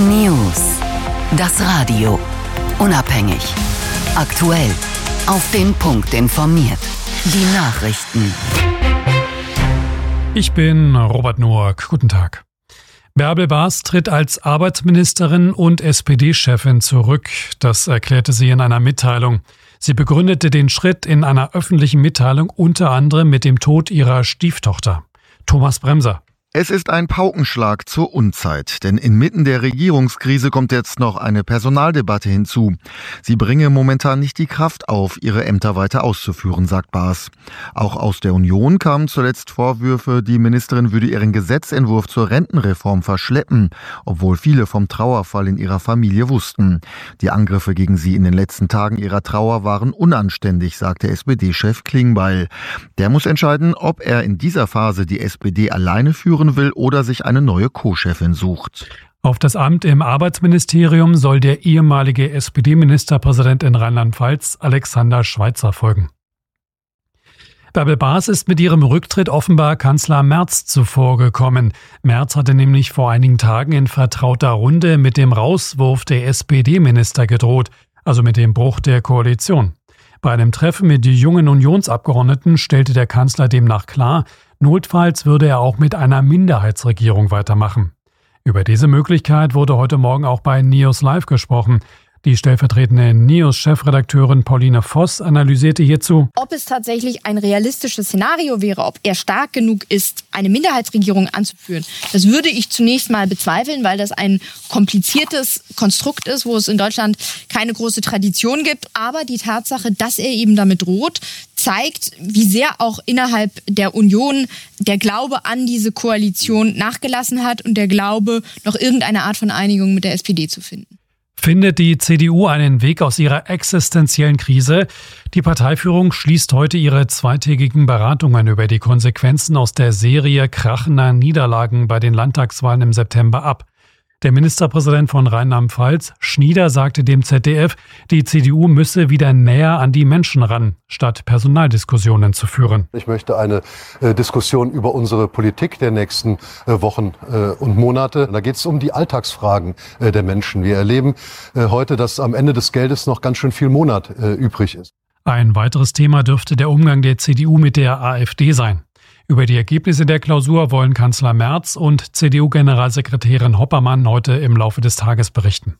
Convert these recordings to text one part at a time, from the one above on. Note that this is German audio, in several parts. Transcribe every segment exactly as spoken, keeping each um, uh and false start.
News. Das Radio. Unabhängig. Aktuell. Auf den Punkt informiert. Die Nachrichten. Ich bin Robert Noack. Guten Tag. Bärbel Baas tritt als Arbeitsministerin und S P D-Chefin zurück. Das erklärte sie in einer Mitteilung. Sie begründete den Schritt in einer öffentlichen Mitteilung unter anderem mit dem Tod ihrer Stieftochter. Thomas Bremser. Es ist ein Paukenschlag zur Unzeit, denn inmitten der Regierungskrise kommt jetzt noch eine Personaldebatte hinzu. Sie bringe momentan nicht die Kraft auf, ihre Ämter weiter auszuführen, sagt Baas. Auch aus der Union kamen zuletzt Vorwürfe, die Ministerin würde ihren Gesetzentwurf zur Rentenreform verschleppen, obwohl viele vom Trauerfall in ihrer Familie wussten. Die Angriffe gegen sie in den letzten Tagen ihrer Trauer waren unanständig, sagte S P D-Chef Klingbeil. Der muss entscheiden, ob er in dieser Phase die S P D alleine führen will oder sich eine neue Co-Chefin sucht. Auf das Amt im Arbeitsministerium soll der ehemalige S P D-Ministerpräsident in Rheinland-Pfalz Alexander Schweitzer folgen. Bärbel Baas ist mit ihrem Rücktritt offenbar Kanzler Merz zuvorgekommen. Merz hatte nämlich vor einigen Tagen in vertrauter Runde mit dem Rauswurf der S P D-Minister gedroht, also mit dem Bruch der Koalition. Bei einem Treffen mit jungen Unionsabgeordneten stellte der Kanzler demnach klar, notfalls würde er auch mit einer Minderheitsregierung weitermachen. Über diese Möglichkeit wurde heute Morgen auch bei News Live gesprochen. Die stellvertretende News-Chefredakteurin Pauline Voss analysierte hierzu, ob es tatsächlich ein realistisches Szenario wäre, ob er stark genug ist, eine Minderheitsregierung anzuführen. Das würde ich zunächst mal bezweifeln, weil das ein kompliziertes Konstrukt ist, wo es in Deutschland keine große Tradition gibt. Aber die Tatsache, dass er eben damit droht, zeigt, wie sehr auch innerhalb der Union der Glaube an diese Koalition nachgelassen hat und der Glaube, noch irgendeine Art von Einigung mit der S P D zu finden. Findet die C D U einen Weg aus ihrer existenziellen Krise? Die Parteiführung schließt heute ihre zweitägigen Beratungen über die Konsequenzen aus der Serie krachender Niederlagen bei den Landtagswahlen im September ab. Der Ministerpräsident von Rheinland-Pfalz, Schnieder, sagte dem Z D F, die C D U müsse wieder näher an die Menschen ran, statt Personaldiskussionen zu führen. Ich möchte eine äh, Diskussion über unsere Politik der nächsten äh, Wochen äh, und Monate. Da geht es um die Alltagsfragen äh, der Menschen. Wir erleben äh, heute, dass am Ende des Geldes noch ganz schön viel Monat äh, übrig ist. Ein weiteres Thema dürfte der Umgang der C D U mit der AfD sein. Über die Ergebnisse der Klausur wollen Kanzler Merz und C D U-Generalsekretärin Hoppermann heute im Laufe des Tages berichten.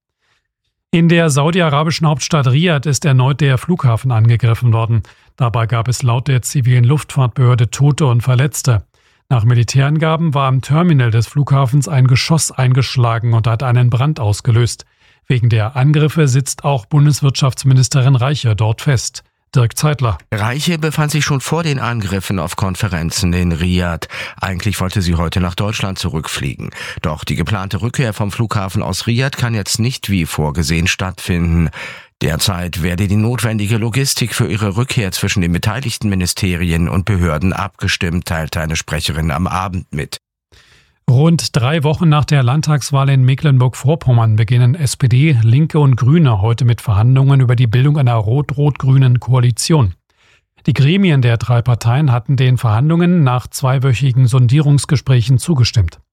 In der saudi-arabischen Hauptstadt Riad ist erneut der Flughafen angegriffen worden. Dabei gab es laut der zivilen Luftfahrtbehörde Tote und Verletzte. Nach Militärangaben war am Terminal des Flughafens ein Geschoss eingeschlagen und hat einen Brand ausgelöst. Wegen der Angriffe sitzt auch Bundeswirtschaftsministerin Reiche dort fest. Dirk Zeitler. Reiche befand sich schon vor den Angriffen auf Konferenzen in Riad. Eigentlich wollte sie heute nach Deutschland zurückfliegen. Doch die geplante Rückkehr vom Flughafen aus Riad kann jetzt nicht wie vorgesehen stattfinden. Derzeit werde die notwendige Logistik für ihre Rückkehr zwischen den beteiligten Ministerien und Behörden abgestimmt, teilte eine Sprecherin am Abend mit. Rund drei Wochen nach der Landtagswahl in Mecklenburg-Vorpommern beginnen S P D, Linke und Grüne heute mit Verhandlungen über die Bildung einer rot-rot-grünen Koalition. Die Gremien der drei Parteien hatten den Verhandlungen nach zweiwöchigen Sondierungsgesprächen zugestimmt.